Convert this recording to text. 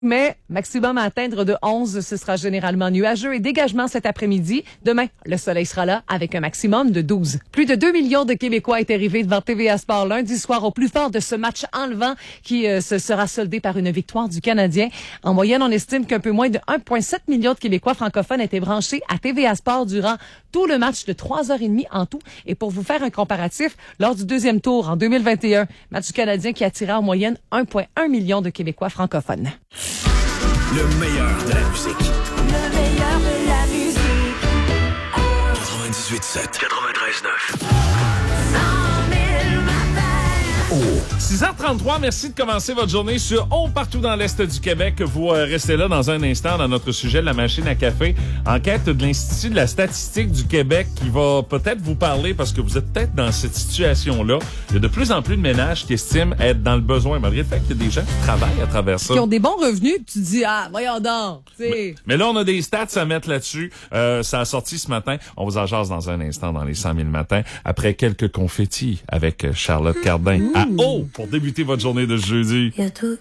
Mais maximum à atteindre de 11, ce sera généralement nuageux et dégagement cet après-midi. Demain, le soleil sera là avec un maximum de 12. Plus de 2 millions de Québécois étaient arrivés devant TVA Sport lundi soir au plus fort de ce match enlevant qui se sera soldé par une victoire du Canadien. En moyenne, on estime qu'un peu moins de 1,7 million de Québécois francophones étaient branchés à TVA Sport durant tout le match de 3h30 en tout. Et pour vous faire un comparatif, lors du deuxième tour en 2021, match du Canadien qui attira en moyenne 1,1 million de Québécois francophones. Le meilleur de la musique. Le meilleur de la musique. 98.7. 93.9. 6h33, merci de commencer votre journée sur On partout dans l'Est du Québec. Vous restez là dans un instant dans notre sujet, la machine à café. Enquête de l'Institut de la statistique du Québec qui va peut-être vous parler parce que vous êtes peut-être dans cette situation-là. Il y a de plus en plus de ménages qui estiment être dans le besoin, malgré le fait qu'il y a des gens qui travaillent à travers ça. Qui ont des bons revenus, puis tu te dis, voyons donc. Mais là, on a des stats à mettre là-dessus. Ça a sorti ce matin. On vous en jase dans un instant dans les 100 000 matins. Après quelques confettis avec Charlotte Cardin à eau pour débuter votre journée de jeudi. Il y a tout